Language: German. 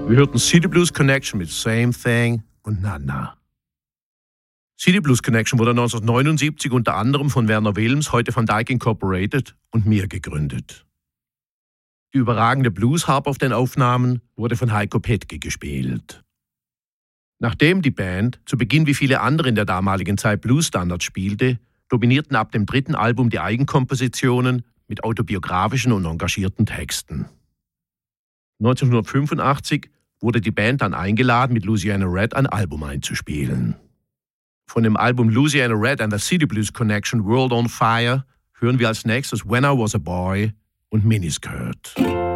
Wir hörten City Blues Connection mit Same Thing und Nana. City Blues Connection wurde 1979 unter anderem von Werner Wilms, heute von Dyke Incorporated, und mir gegründet. Die überragende Blues-Harp auf den Aufnahmen wurde von Heiko Petke gespielt. Nachdem die Band zu Beginn wie viele andere in der damaligen Zeit Blues-Standards spielte, dominierten ab dem dritten Album die Eigenkompositionen mit autobiografischen und engagierten Texten. 1985 wurde die Band dann eingeladen, mit Louisiana Red ein Album einzuspielen. Von dem Album Louisiana Red and the City Blues Connection World on Fire hören wir als nächstes When I Was a Boy und Miniskirt.